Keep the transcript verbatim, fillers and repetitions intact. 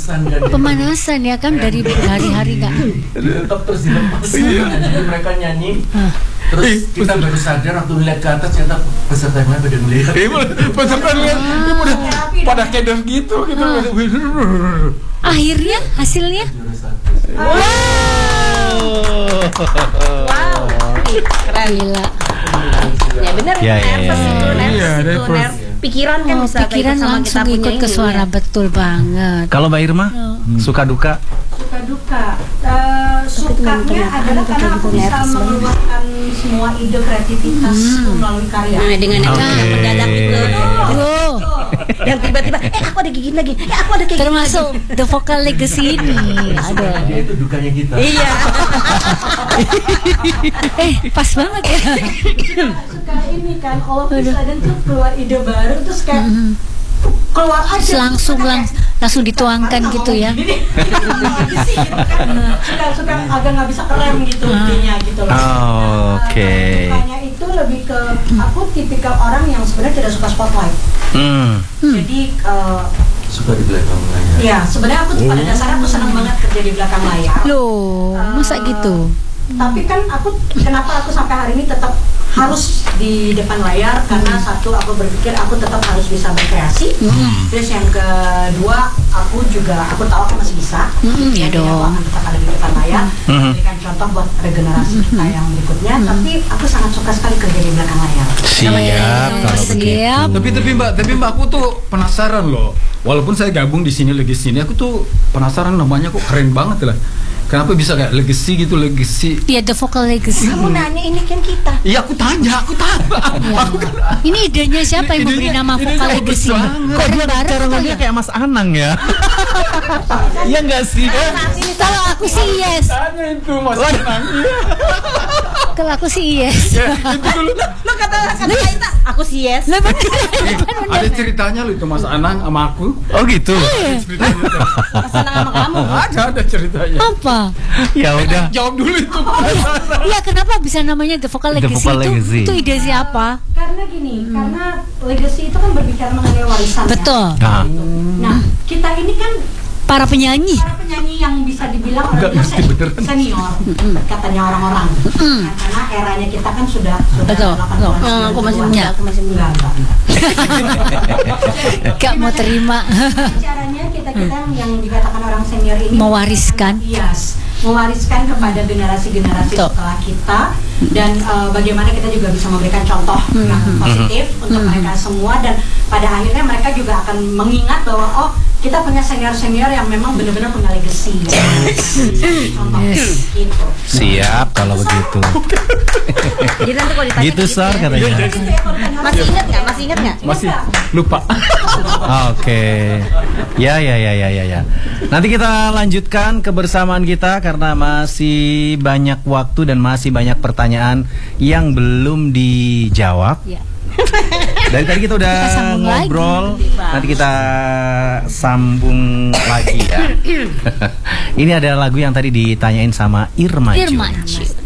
pemanasan kan. Pemanasan ya kan dari berhari-hari nggak. Tetap terus dilepas. Jadi mereka nyanyi. Terus kita baru sadar waktu melihat ke atas ternyata peserta yang lain pada melihat. Peserta lihat pada keder gitu gitu. Akhirnya hasilnya. Wow. Wow. Keren. Gila. Ya benar, Ya, ya, nervous ya, itu, ya. nervous Iya, itu, nervous. nervous. Pikiran kan Oh, bisa pikiran ikut sama langsung kita ikut punya ke ini, suara, ya. betul banget. Kalau Mbak Irma, suka duka? Suka duka. Uh, sukanya adalah karena aku bisa mengeluarkan semua ide kreativitas melalui karya. Nah, dengan yang Oke. mendadak itu. Oh, Yang tiba-tiba, eh aku ada gigit lagi, eh aku ada kayak gini termasuk The Vocal Legacy ini. Aduh. Dia itu dukanya kita. lagi. Iya. Eh, pas banget ya. Suka ini kan, all of a sudden tuh keluar ide baru terus kayak keluar aja. Langsung lang langsung dituangkan gitu ya. Suka suka agak nggak bisa kerem gitu intinya gitu loh. Oh, oke. Dukanya itu lebih ke aku tipikal orang yang sebenarnya tidak suka spotlight. Hmm. Jadi eh, Suka di belakang layar. ya sebenarnya aku tuh pada dasarnya aku senang banget kerja di belakang layar. Loh, masa gitu? Tapi kan aku kenapa aku sampai hari ini tetap harus di depan layar karena satu aku berpikir aku tetap harus bisa berkreasi. Terus yang kedua aku juga aku tahu aku masih bisa. Mm-mm, ya Jadi aku dong. akan tetap ada di depan layar, Mhm. memberikan contoh buat regenerasi kita yang berikutnya. Tapi aku sangat suka sekali kerja di belakang layar. Siap kalau begitu. Siap. Tapi tapi Mbak, tapi Mbak aku tuh penasaran loh. Walaupun saya gabung di sini Legacy ini, aku tuh penasaran namanya kok keren banget lah. Kenapa bisa kayak Legacy gitu, Legacy? Ya, The Vocal Legacy. Kamu nanya ini kan kita. Iya aku tanya, aku tanya. Aku kan Ini idenya siapa yang memberi Idenya- nama idenya Vocal bagus Legacy? banget. Kok dia bareng Cara atau ngomongnya ya? kayak Mas Anang ya. Iya nggak sih? Kalau aku sih yes. tanya itu Mas Anang. Iya. Kalau aku sih yes. Ya, itu dulu. Lo kata kata kita, aku sih yes. Lah bener. Ada ceritanya loh itu Mas Anang sama aku. Oh gitu. Ceritanya tuh. Senang sama kamu. Ada ada ceritanya. Apa? Ya udah. Jawab dulu itu. Ya kenapa bisa namanya The Vocal The Legacy, Vocal itu? Legacy. Itu ide siapa? Karena gini, karena legacy itu kan berbicara mengenai warisan. Betul. Ya. Nah. Nah, kita ini kan Para penyanyi. para penyanyi yang bisa dibilang Nggak orangnya ngerti se- beneran. senior, katanya orang-orang. Nah, karena eranya kita kan sudah sudah Betul, delapan betul. puluhan, Hmm, aku masih sembilan muda, puluhan. aku masih muda. Enggak, enggak. Gak mau terima. Caranya kita kita yang dikatakan orang senior ini Mewariskan. yes, mewariskan kepada generasi-generasi Betul. setelah kita dan eh, bagaimana kita juga bisa memberikan contoh yang positif untuk mereka semua dan pada akhirnya mereka juga akan mengingat bahwa oh kita punya senior-senior yang memang benar-benar punya legacy. Contoh gitu. Siap kalau begitu. Jadi nanti kalau ditanya Gitu kayak Sar ya. katanya. Masih ingat nggak? Masih ingat nggak? Masih lupa. Oke. Ya ya ya ya ya ya. Nanti kita lanjutkan kebersamaan kita karena masih banyak waktu dan masih banyak pertanyaan yang belum dijawab. Ya. Dari tadi kita udah Kita sambung ngobrol, nanti kita sambung lagi ya. Ini adalah lagu yang tadi ditanyain sama Irma Jun. Irma.